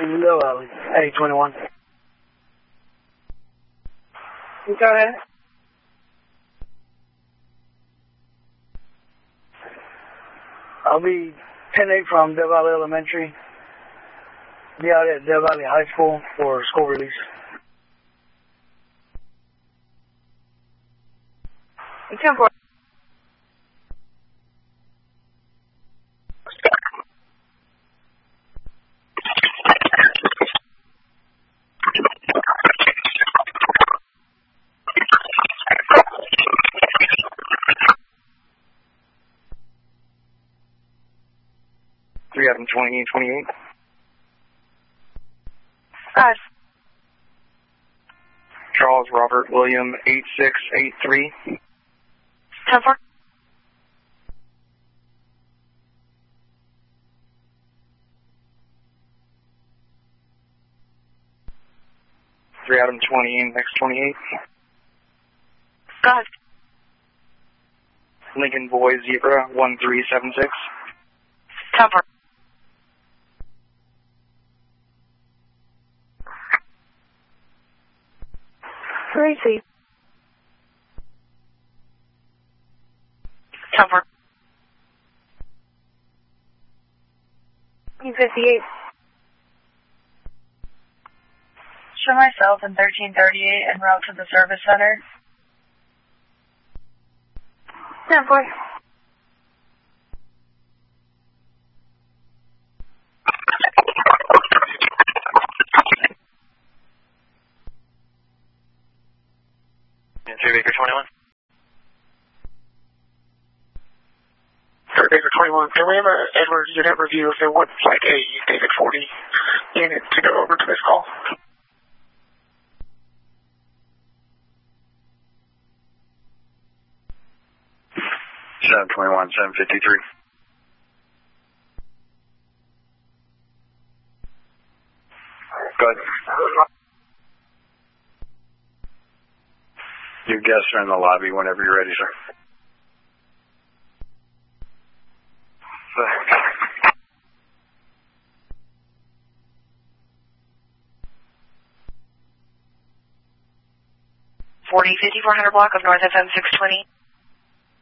Del Valley, 821. Go ahead. I'll be 10-8 from Del Valley Elementary. Be out at Del Valley High School for school release. It's 10-4. Adam 28. Charles Robert William 8683. 10-4. Adam 20, next 28. Go ahead. Lincoln Boy Zebra 1376. 10-4. Tracy. 10-4. 58. Show myself in 1338 en route to the service center. 10-4. Baker 21. Baker 21. Can we have an Edwards unit review if there was like a David 40 unit to go over to this call? Seven 21, 753. Go ahead. Your guests are in the lobby whenever you're ready, sir. $40,5400 block of North FM 620.